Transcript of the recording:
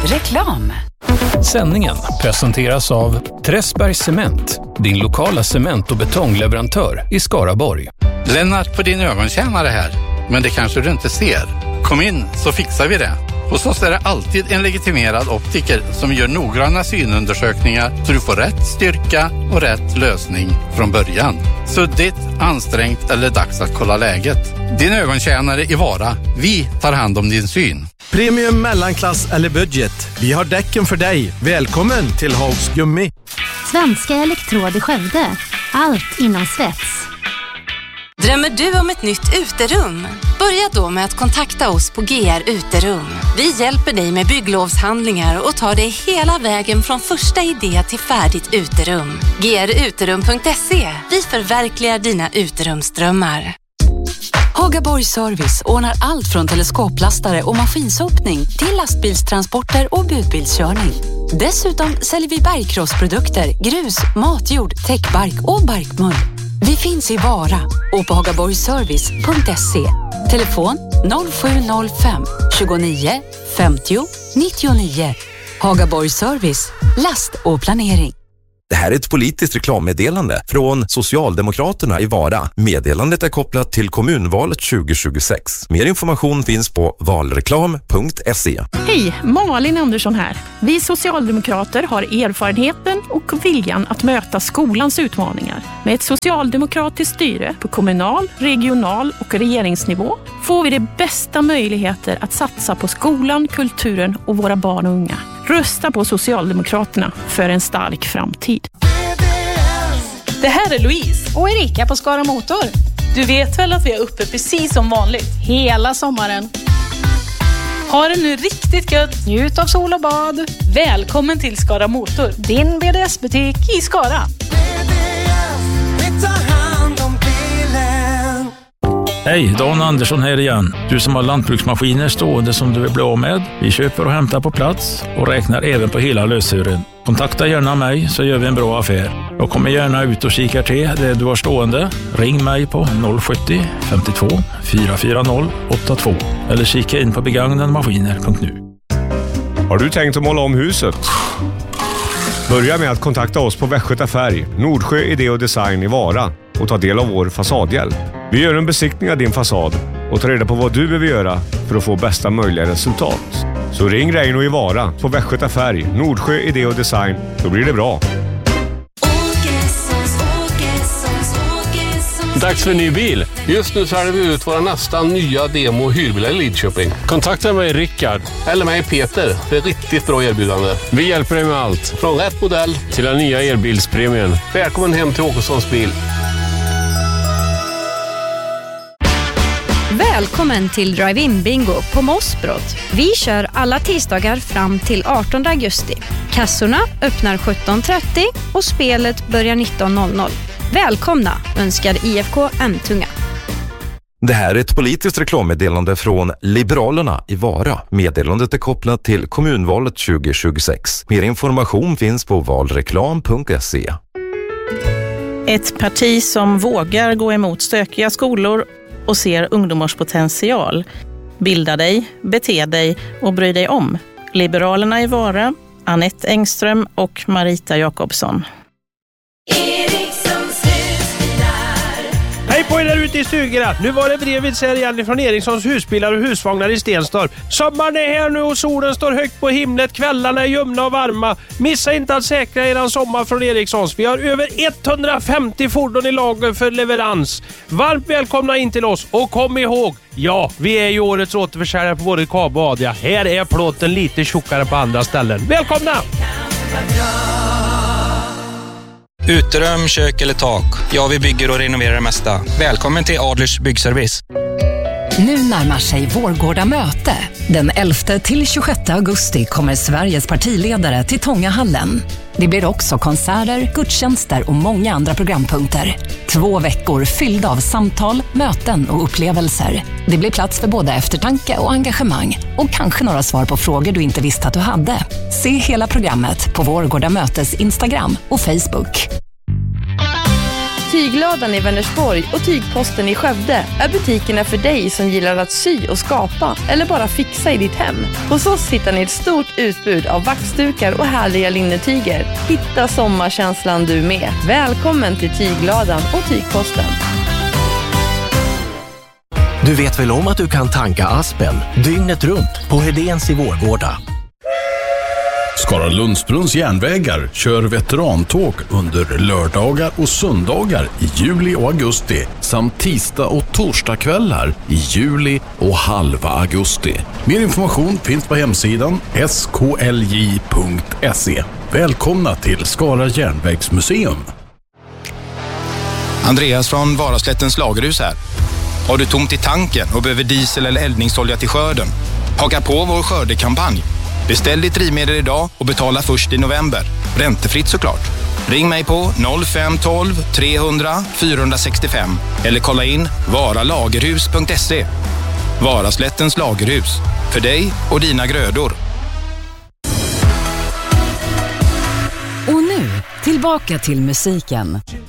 Reklam. Sändningen presenteras av Träsbergs Cement, din lokala cement- och betongleverantör i Skaraborg. Lennart på din ögontjänare här, men det kanske du inte ser. Kom in så fixar vi det. Hos oss är det alltid en legitimerad optiker som gör noggranna synundersökningar så du får rätt styrka och rätt lösning från början. Suddigt, ansträngt eller dags att kolla läget. Din ögontjänare i Vara. Vi tar hand om din syn. Premium, mellanklass eller budget. Vi har däcken för dig. Välkommen till Haugs Gummi. Svenska Elektrod i Skövde. Allt inom svets. Drömmer du om ett nytt uterum? Börja då med att kontakta oss på GR Uterum. Vi hjälper dig med bygglovshandlingar och tar dig hela vägen från första idé till färdigt uterum. gruterum.se. Vi förverkligar dina uterumsdrömmar. Hagaborg Service ordnar allt från teleskoplastare och maskinsopning till lastbilstransporter och budbilskörning. Dessutom säljer vi bergkrossprodukter, grus, matjord, täckbark och barkmull. Vi finns i Vara och på hagaborgservice.se. Telefon 0705 29 50 99. Hagaborg Service, last och planering. Det här är ett politiskt reklammeddelande från Socialdemokraterna i Vara. Meddelandet är kopplat till kommunvalet 2026. Mer information finns på valreklam.se. Hej, Malin Andersson här. Vi socialdemokrater har erfarenheten och viljan att möta skolans utmaningar. Med ett socialdemokratiskt styre på kommunal, regional och regeringsnivå får vi de bästa möjligheter att satsa på skolan, kulturen och våra barn och unga. Rösta på Socialdemokraterna för en stark framtid. Det här är Louise och Erika på Skara Motor. Du vet väl att vi är uppe precis som vanligt hela sommaren. Ha det nu riktigt gött. Njut av sol och bad. Välkommen till Skara Motor, din BDS-butik i Skara. Hej, Dan Andersson här igen. Du som har lantbruksmaskiner stående som du vill bli av med. Vi köper och hämtar på plats och räknar även på hela lösören. Kontakta gärna mig så gör vi en bra affär. Jag kommer gärna ut och kikar till det du har stående. Ring mig på 070 52 440 82 eller kika in på begagnadmaskiner.nu. Har du tänkt att måla om huset? Börja med att kontakta oss på Västgöta Färg, Nordsjö Idé och Design i Vara och ta del av vår fasadhjälp. Vi gör en besiktning av din fasad och tar reda på vad du behöver göra för att få bästa möjliga resultat. Så ring Reino i Vara på Västgöta Färg, Nordsjö Idé och Design, då blir det bra. Dags för en ny bil. Just nu säljer vi ut våra nästan nya demo- och hyrbilar i Lidköping. Kontakta mig Rickard eller mig Peter. Det är ett riktigt bra erbjudande. Vi hjälper dig med allt. Från rätt modell till den nya elbilspremien. Välkommen hem till Åkessons bil. Välkommen till Drive-In Bingo på Mossbrott. Vi kör alla tisdagar fram till 18 augusti. Kassorna öppnar 17.30 och spelet börjar 19.00. Välkomna, önskar IFK Emtunga. Det här är ett politiskt reklammeddelande från Liberalerna i Vara. Meddelandet är kopplat till kommunvalet 2026. Mer information finns på valreklam.se. Ett parti som vågar gå emot stökiga skolor och ser ungdomars potential. Bilda dig, bete dig och bry dig om. Liberalerna i Vara, Anette Engström och Marita Jakobsson. Hej på er där ute i stugorna. Nu var det brevet här igen från Erikssons husbilar och husvagnar i Stenstorp. Sommaren är här nu och solen står högt på himlet. Kvällarna är ljumna och varma. Missa inte att säkra eran sommar från Erikssons. Vi har över 150 fordon i lager för leverans. Varmt välkomna in till oss och kom ihåg, ja, vi är ju årets återförsäljare på både Kab och Adria. Här är plåten lite tjockare på andra ställen. Välkomna! Uterum, kök eller tak. Ja, vi bygger och renoverar det mesta. Välkommen till Adlers Byggservice. Nu närmar sig Vårgårda möte. Den 11-26 augusti kommer Sveriges partiledare till Tångahallen. Det blir också konserter, gudstjänster och många andra programpunkter. 2 veckor fyllda av samtal, möten och upplevelser. Det blir plats för både eftertanke och engagemang. Och kanske några svar på frågor du inte visste att du hade. Se hela programmet på Vårgårda mötes Instagram och Facebook. Tygladan i Vänersborg och Tygposten i Skövde är butikerna för dig som gillar att sy och skapa eller bara fixa i ditt hem. Hos oss hittar ni ett stort utbud av vaxdukar och härliga linnetyger. Hitta sommarkänslan du med. Välkommen till Tygladan och Tygposten. Du vet väl om att du kan tanka Aspen dygnet runt på Hedéns i Vårgårda? Skara Lundsbrunns järnvägar kör veterantåg under lördagar och söndagar i juli och augusti samt tisdag och torsdagskvällar i juli och halva augusti. Mer information finns på hemsidan sklj.se. Välkomna till Skara järnvägsmuseum. Andreas från Varaslättens lagerhus här. Har du tomt i tanken och behöver diesel eller eldningsolja till skörden? Haka på vår skördekampanj. Beställ ditt drivmedel idag och betala först i november. Räntefritt såklart. Ring mig på 0512 300 465 eller kolla in varalagerhus.se. Varaslättens lagerhus. För dig och dina grödor. Och nu, tillbaka till musiken.